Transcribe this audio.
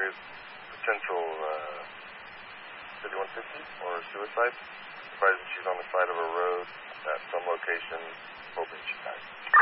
potential 5150 or suicide. Surprised that she's on the side of a road at some location, hoping she dies.